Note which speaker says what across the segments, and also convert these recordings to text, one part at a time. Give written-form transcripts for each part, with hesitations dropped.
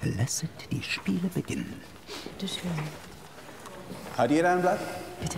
Speaker 1: Lasset die Spiele beginnen.
Speaker 2: Bitte schön.
Speaker 1: Hat jeder ein Blatt?
Speaker 2: Bitte.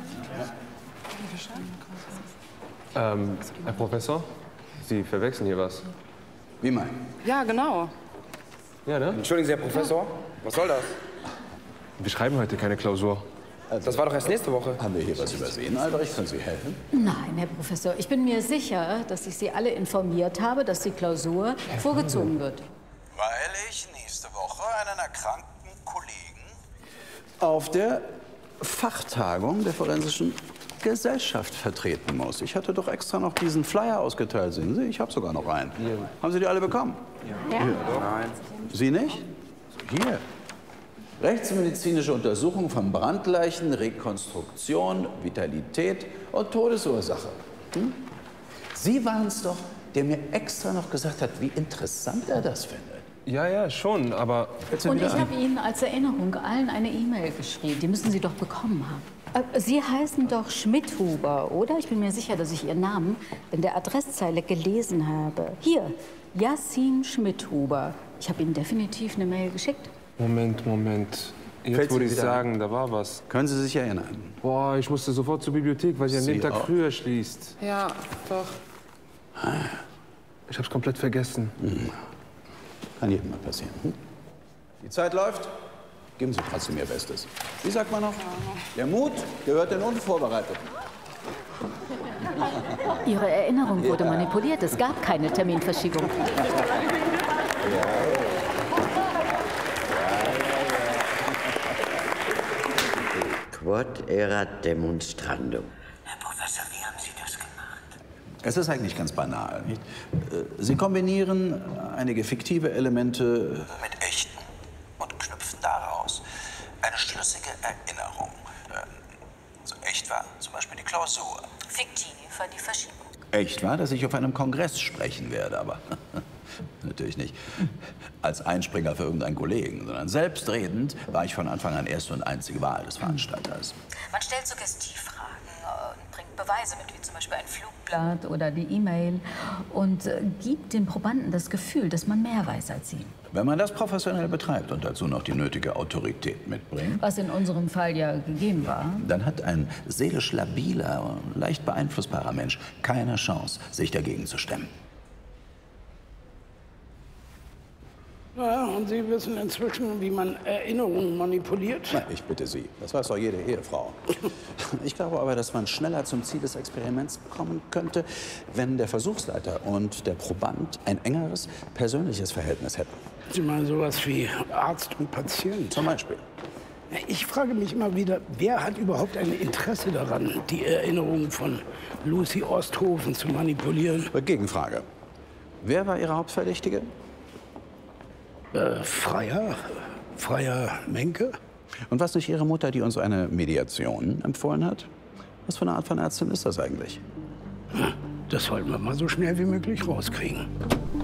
Speaker 3: Herr Professor, Sie verwechseln hier was.
Speaker 1: Wie mein?
Speaker 4: Ja, genau.
Speaker 3: Ja, ne?
Speaker 5: Entschuldigen Sie, Herr Professor, was soll das?
Speaker 3: Wir schreiben heute keine Klausur.
Speaker 5: Das war doch erst nächste Woche.
Speaker 1: Haben wir hier was übersehen, Albrecht? Können Sie helfen?
Speaker 2: Nein, Herr Professor, ich bin mir sicher, dass ich Sie alle informiert habe, dass die Klausur vorgezogen wird.
Speaker 6: Weil ich nächste Woche einen erkrankten Kollegen
Speaker 1: Auf der Fachtagung der Forensischen Gesellschaft vertreten muss. Ich hatte doch extra noch diesen Flyer ausgeteilt, sehen Sie? Ich habe sogar noch einen. Ja. Haben Sie die alle bekommen?
Speaker 2: Ja.
Speaker 5: Nein.
Speaker 1: Sie nicht? Hier. Rechtsmedizinische Untersuchung von Brandleichen, Rekonstruktion, Vitalität und Todesursache. Hm? Sie waren es doch, der mir extra noch gesagt hat, wie interessant er das findet.
Speaker 3: Ja, ja, schon, aber...
Speaker 2: Und ich habe Ihnen als Erinnerung allen eine E-Mail geschrieben. Die müssen Sie doch bekommen haben. Sie heißen doch Schmidhuber, oder? Ich bin mir sicher, dass ich Ihren Namen in der Adresszeile gelesen habe. Hier, Yassin Schmidhuber. Ich habe Ihnen definitiv eine Mail geschickt.
Speaker 3: Moment.
Speaker 1: Fällt
Speaker 3: Jetzt würde
Speaker 1: Sie
Speaker 3: ich
Speaker 1: wieder
Speaker 3: sagen, da war was.
Speaker 1: Können Sie sich erinnern?
Speaker 3: Boah, ich musste sofort zur Bibliothek, weil sie an dem
Speaker 1: Sie
Speaker 3: Tag
Speaker 1: auch?
Speaker 3: früher schließt.
Speaker 4: Ja, doch.
Speaker 3: Ich hab's komplett vergessen.
Speaker 1: Kann jedem mal passieren. Hm? Die Zeit läuft. Geben Sie trotzdem Ihr Bestes. Wie sagt man noch? Der Mut gehört den Unvorbereiteten.
Speaker 2: Ihre Erinnerung wurde manipuliert. Es gab keine Terminverschiebung.
Speaker 7: Quod erat demonstrandum.
Speaker 6: Herr Professor, wie haben Sie das gemacht?
Speaker 1: Es ist eigentlich ganz banal. Nicht? Sie kombinieren einige fiktive Elemente
Speaker 6: Mit echten und knüpfen daraus eine schlüssige Erinnerung. So echt war zum Beispiel die Klausur.
Speaker 2: Fiktiv war die Verschiebung.
Speaker 1: Echt war, dass ich auf einem Kongress sprechen werde, aber natürlich nicht als Einspringer für irgendeinen Kollegen, sondern selbstredend war ich von Anfang an erste und einzige Wahl des Veranstalters.
Speaker 2: Man stellt Suggestivfragen und bringt Beweise mit, wie zum Beispiel ein Flugblatt oder die E-Mail und gibt den Probanden das Gefühl, dass man mehr weiß als sie.
Speaker 1: Wenn man das professionell betreibt und dazu noch die nötige Autorität mitbringt,
Speaker 2: Was in unserem Fall ja gegeben war.
Speaker 1: dann hat ein seelisch labiler und leicht beeinflussbarer Mensch keine Chance, sich dagegen zu stemmen.
Speaker 8: Ja, und Sie wissen inzwischen, wie man Erinnerungen manipuliert?
Speaker 1: Na, ich bitte Sie, das weiß doch jede Ehefrau. Ich glaube aber, dass man schneller zum Ziel des Experiments kommen könnte, wenn der Versuchsleiter und der Proband ein engeres persönliches Verhältnis hätten.
Speaker 8: Sie meinen sowas wie Arzt und Patient?
Speaker 1: Zum Beispiel.
Speaker 8: Ich frage mich immer wieder, wer hat überhaupt ein Interesse daran, die Erinnerungen von Lucy Osthofen zu manipulieren?
Speaker 1: Gegenfrage. Wer war Ihre Hauptverdächtige?
Speaker 8: Freier Menke?
Speaker 1: Und was nicht Ihre Mutter, die uns eine Mediation empfohlen hat? Was für eine Art von Ärztin ist das eigentlich?
Speaker 8: Das sollten wir mal so schnell wie möglich rauskriegen.